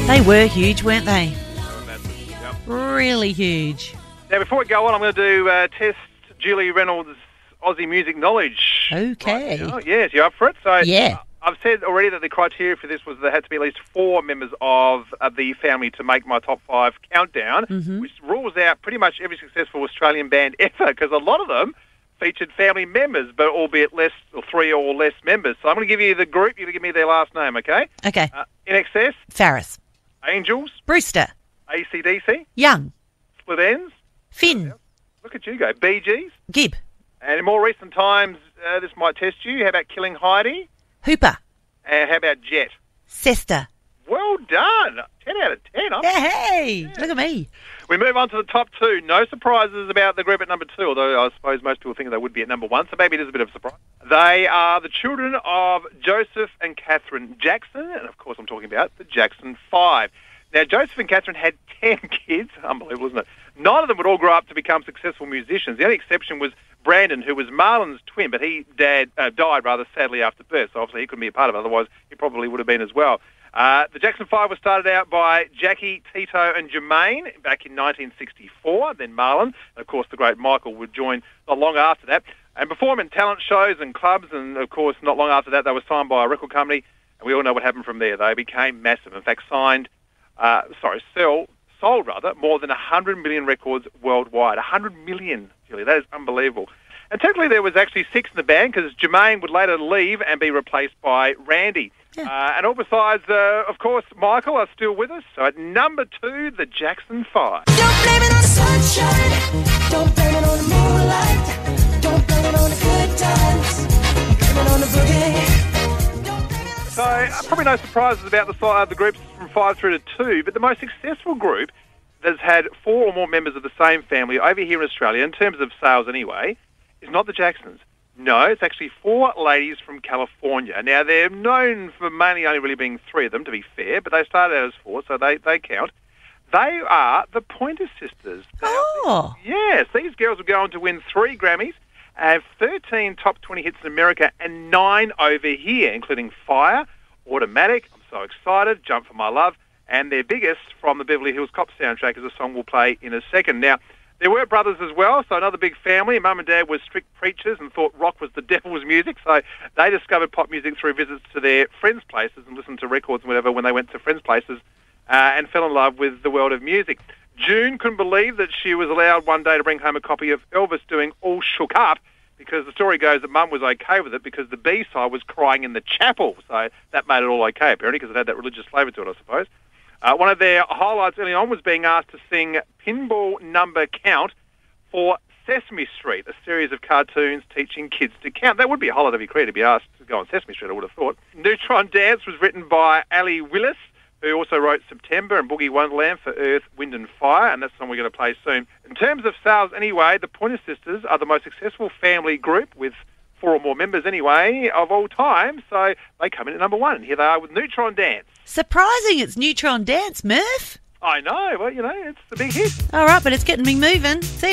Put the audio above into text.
They were huge, weren't they? Yep. Really huge. Now, before we go on, I'm going to do test Julie Reynolds' Aussie music knowledge. Okay. Right now. Yes, you up for it? So, Yeah. I've said already that the criteria for this was there had to be at least 4 members of the family to make my top 5 countdown, which rules out pretty much every successful Australian band ever, because a lot of them featured family members, but albeit less, or 3 or less members. So I'm going to give you the group. You're going to give me their last name, okay? Okay. INXS, Farris. Angels, Brewster. AC/DC, Young. Split Ends. Finn. Look at you go. Bee Gees. Gibb. And in more recent times, this might test you. How about Killing Heidi? Hooper. And how about Jet? Sester. Well done. 10 out of 10. Hey, look at me. We move on to the top 2. No surprises about the group at number 2, although I suppose most people think they would be at number 1, so maybe it is a bit of a surprise. They are the children of Joseph and Catherine Jackson, and of course I'm talking about the Jackson 5. Now, Joseph and Catherine had 10 kids. Unbelievable, isn't it? 9 of them would all grow up to become successful musicians. The only exception was Brandon, who was Marlon's twin, but he died rather sadly after birth, so obviously he couldn't be a part of it, otherwise he probably would have been as well. The Jackson 5 was started out by Jackie, Tito and Jermaine back in 1964, then Marlon, and of course the great Michael would join not long after that, and perform in talent shows and clubs, and of course not long after that they were signed by a record company, and we all know what happened from there. They became massive. In fact, sold more than 100 million records worldwide. 100 million, Julie. That is unbelievable. And technically there was actually 6 in the band because Jermaine would later leave and be replaced by Randy. Yeah. And all besides, of course, Michael are still with us. So at number 2, the Jackson 5. Don't blame it on the sunshine. Don't blame it on the moonlight. Don't blame it on the good times. Blame it on the boogie. So, probably no surprises about the groups from 5 through to 2, but the most successful group that's had 4 or more members of the same family over here in Australia, in terms of sales anyway, is not the Jacksons. No, it's actually 4 ladies from California. Now, they're known for mainly only really being 3 of them, to be fair, but they started out as 4, so they count. They are the Pointer Sisters. Oh. Yes, these girls will go on to win 3 Grammys, have 13 top 20 hits in America and 9 over here, including Fire, Automatic, I'm So Excited, Jump for My Love, and their biggest from the Beverly Hills Cop soundtrack is a song we'll play in a second. Now, there were brothers as well, so another big family. Mum and Dad were strict preachers and thought rock was the devil's music, so they discovered pop music through visits to their friends' places and listened to records and whatever when they went to friends' places and fell in love with the world of music. June couldn't believe that she was allowed one day to bring home a copy of Elvis doing All Shook Up, because the story goes that Mum was okay with it because the B-side was Crying in the Chapel, so that made it all okay, apparently, because it had that religious flavour to it, I suppose. One of their highlights early on was being asked to sing Pinball Number Count for Sesame Street, a series of cartoons teaching kids to count. That would be a highlight of your career to be asked to go on Sesame Street, I would have thought. Neutron Dance was written by Ali Willis, who also wrote September and Boogie Wonderland for Earth, Wind and Fire, and that's the song we're going to play soon. In terms of sales anyway, the Pointer Sisters are the most successful family group with 4 or more members anyway of all time, so they come in at number 1. And here they are with Neutron Dance. Surprising it's Neutron Dance, Murph. I know, well, it's the big hit. All right, but it's getting me moving. See you.